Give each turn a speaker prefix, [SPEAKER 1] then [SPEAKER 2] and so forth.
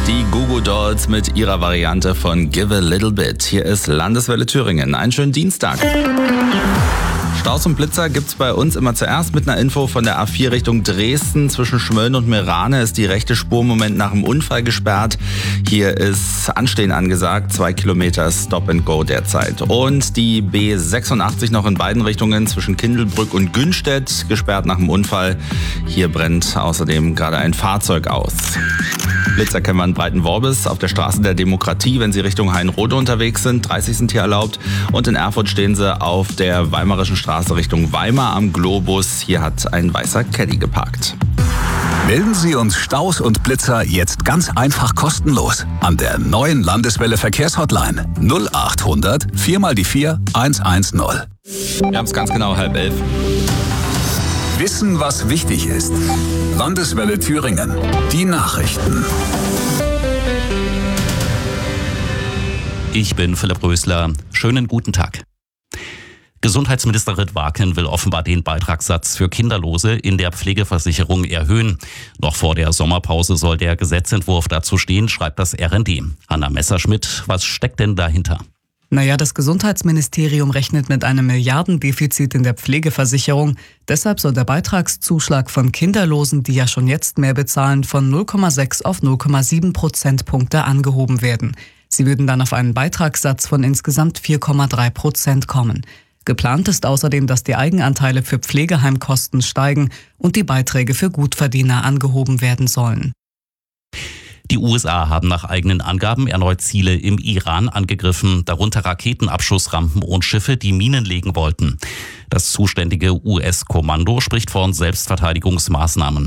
[SPEAKER 1] Die Goo Goo Dolls mit ihrer Variante von Give a Little Bit. Hier ist Landeswelle Thüringen. Einen schönen Dienstag. Staus und Blitzer gibt's bei uns immer zuerst mit einer Info von der A4 Richtung Dresden. Zwischen Schmölln und Meerane ist die rechte Spur im Moment nach dem Unfall gesperrt. Hier ist Anstehen angesagt, 2 Kilometer Stop and Go derzeit. Und die B86 noch in beiden Richtungen zwischen Kindelbrück und Günstedt, gesperrt nach dem Unfall. Hier brennt außerdem gerade ein Fahrzeug aus. Blitzer kennen wir in Breitenworbis auf der Straße der Demokratie, wenn Sie Richtung Hainrode unterwegs sind. 30 sind hier erlaubt. Und in Erfurt stehen Sie auf der Weimarischen Straße Richtung Weimar am Globus. Hier hat ein weißer Caddy geparkt.
[SPEAKER 2] Melden Sie uns Staus und Blitzer jetzt ganz einfach kostenlos an der neuen Landeswelle Verkehrshotline 0800 4x4 110.
[SPEAKER 1] Wir haben es ganz genau 10:30.
[SPEAKER 2] Wissen, was wichtig ist. Landeswelle Thüringen. Die Nachrichten.
[SPEAKER 3] Ich bin Philipp Rösler. Schönen guten Tag. Gesundheitsministerin Waken will offenbar den Beitragssatz für Kinderlose in der Pflegeversicherung erhöhen. Noch vor der Sommerpause soll der Gesetzentwurf dazu stehen, schreibt das RND. Hanna Messerschmidt, was steckt denn dahinter?
[SPEAKER 4] Das Gesundheitsministerium rechnet mit einem Milliardendefizit in der Pflegeversicherung. Deshalb soll der Beitragszuschlag von Kinderlosen, die ja schon jetzt mehr bezahlen, von 0,6 auf 0,7 Prozentpunkte angehoben werden. Sie würden dann auf einen Beitragssatz von insgesamt 4,3% kommen. Geplant ist außerdem, dass die Eigenanteile für Pflegeheimkosten steigen und die Beiträge für Gutverdiener angehoben werden sollen.
[SPEAKER 3] Die USA haben nach eigenen Angaben erneut Ziele im Iran angegriffen, darunter Raketenabschussrampen und Schiffe, die Minen legen wollten. Das zuständige US-Kommando spricht von Selbstverteidigungsmaßnahmen.